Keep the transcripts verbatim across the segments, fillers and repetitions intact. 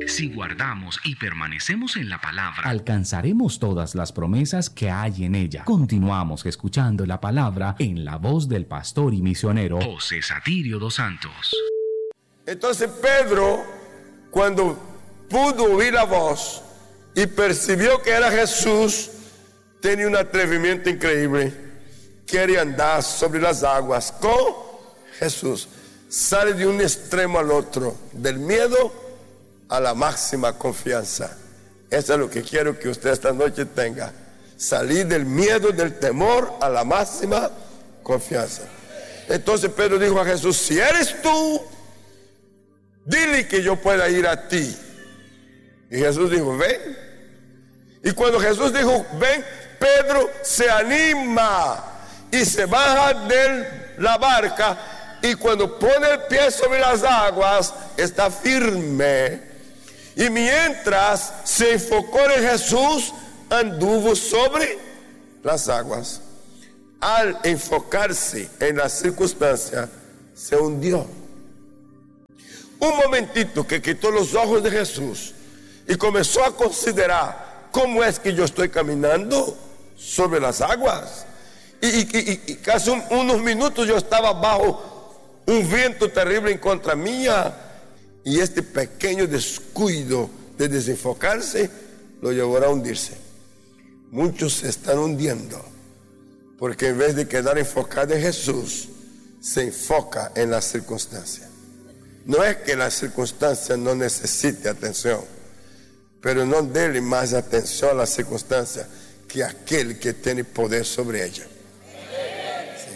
Si guardamos y permanecemos en la palabra, alcanzaremos todas las promesas que hay en ella. Continuamos escuchando la palabra en la voz del pastor y misionero José Satirio dos Santos. Entonces Pedro, cuando pudo oír la voz y percibió que era Jesús, tenía un atrevimiento increíble. Quiere andar sobre las aguas con Jesús. Sale de un extremo al otro, del miedo a la máxima confianza. Eso es lo que quiero que usted esta noche tenga. Salir del miedo, del temor a la máxima confianza. Entonces Pedro dijo a Jesús: si eres tú, dile que yo pueda ir a ti. Y Jesús dijo: ven. Y cuando Jesús dijo: ven, Pedro se anima y se baja de la barca, y cuando pone el pie sobre las aguas está firme. Y mientras se enfocó en Jesús, anduvo sobre las aguas. Al enfocarse en la circunstancia, se hundió. Un momentito que quitó los ojos de Jesús y comenzó a considerar: ¿cómo es que yo estoy caminando sobre las aguas? Y, y, y, y casi un, unos minutos yo estaba bajo un viento terrible en contra mía. Y este pequeño descuido de desenfocarse lo llevará a hundirse. Muchos se están hundiendo porque en vez de quedar enfocado en Jesús, se enfoca en las circunstancias. No es que la circunstancia no necesite atención, pero no déle más atención a la circunstancia que aquel que tiene poder sobre ella. Sí.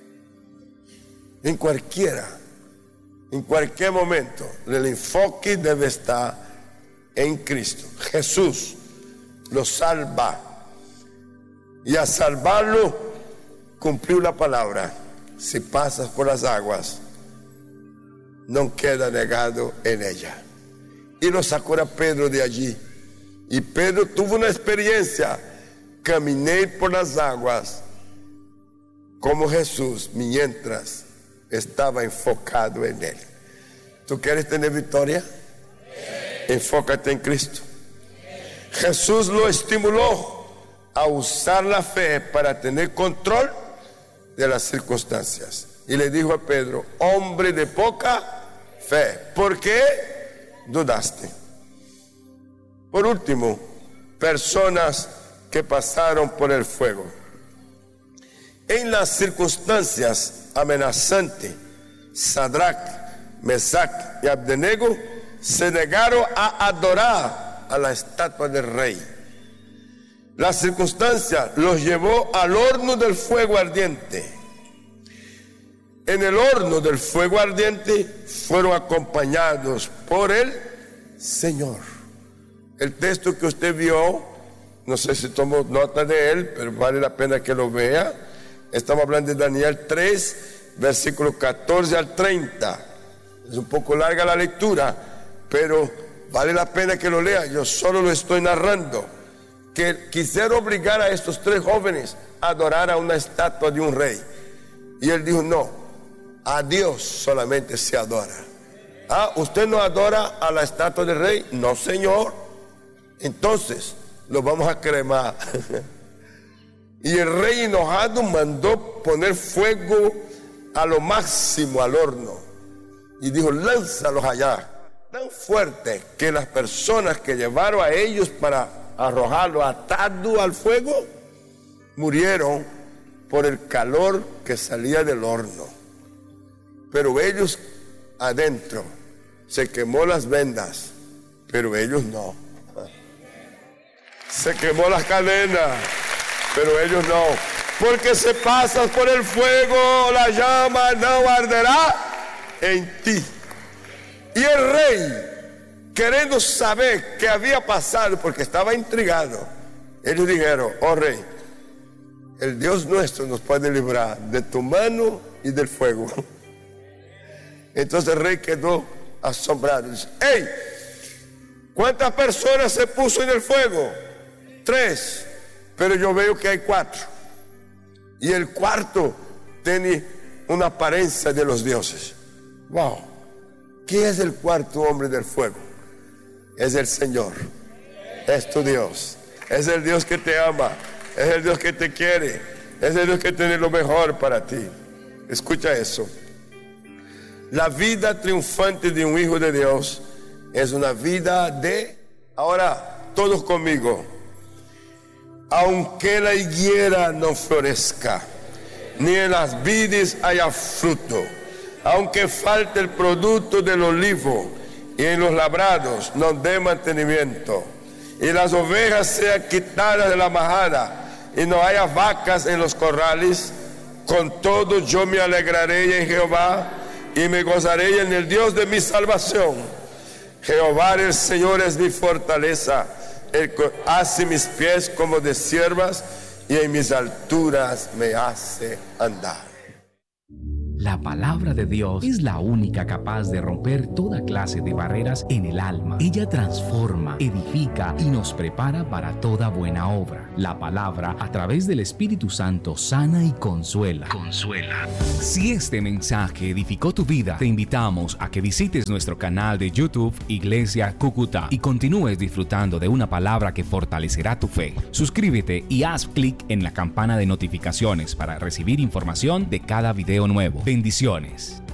En cualquiera, en cualquier momento, el enfoque debe estar en Cristo. Jesús lo salva, y a salvarlo cumplió la palabra: si pasas por las aguas, no queda negado en ella. Y lo sacó a Pedro de allí. Y Pedro tuvo una experiencia: caminé por las aguas como Jesús mientras estaba enfocado en él. ¿Tú quieres tener victoria? Enfócate en Cristo. Jesús lo estimuló a usar la fe para tener control de las circunstancias. Y le dijo a Pedro: hombre de poca fe, ¿por qué dudaste? Por último, personas que pasaron por el fuego. En las circunstancias amenazantes, Sadrach, Mesach y Abednego se negaron a adorar a la estatua del rey. La circunstancia los llevó al horno del fuego ardiente. En el horno del fuego ardiente fueron acompañados por el Señor. El texto que usted vio, no sé si tomó nota de él, pero vale la pena que lo vea. Estamos hablando de Daniel tres, versículos catorce al treinta. Es un poco larga la lectura, pero vale la pena que lo lea. Yo solo lo estoy narrando. Que quisiera obligar a estos tres jóvenes a adorar a una estatua de un rey. Y él dijo: no, a Dios solamente se adora. Ah, ¿usted no adora a la estatua del rey? No, señor. Entonces lo vamos a cremar. Y el rey, enojado, mandó poner fuego a lo máximo al horno. Y dijo: lánzalos allá. Tan fuerte que las personas que llevaron a ellos para arrojarlo atado al fuego murieron por el calor que salía del horno. Pero ellos adentro, se quemó las vendas, pero ellos no. Se quemó las cadenas, pero ellos no. Porque si pasas por el fuego, la llama no arderá en ti. Y el rey, queriendo saber qué había pasado, porque estaba intrigado, ellos dijeron: oh rey, el Dios nuestro nos puede librar de tu mano y del fuego. Entonces el rey quedó asombrado. Dice: hey, ¿cuántas personas se puso en el fuego? Tres, pero yo veo que hay cuatro. Y el cuarto tiene una apariencia de los dioses. Wow. ¿Quién es el cuarto hombre del fuego? es el Señor, es tu Dios, es el Dios que te ama, es el Dios que te quiere, es el Dios que tiene lo mejor para ti. Escucha eso. La vida triunfante de un hijo de Dios es una vida de... Ahora, todos conmigo. Aunque la higuera no florezca, ni en las vides haya fruto, aunque falte el producto del olivo, y en los labrados no dé mantenimiento, y las ovejas sean quitadas de la majada, y no haya vacas en los corrales, con todo yo me alegraré en Jehová, y me gozaré en el Dios de mi salvación. Jehová el Señor es mi fortaleza, el que hace mis pies como de ciervas, y en mis alturas me hace andar. La palabra de Dios es la única capaz de romper toda clase de barreras en el alma. Ella transforma, edifica y nos prepara para toda buena obra. La palabra, a través del Espíritu Santo, sana y consuela. Consuela. Si este mensaje edificó tu vida, te invitamos a que visites nuestro canal de YouTube Iglesia Cúcuta y continúes disfrutando de una palabra que fortalecerá tu fe. Suscríbete y haz clic en la campana de notificaciones para recibir información de cada video nuevo. Bendiciones.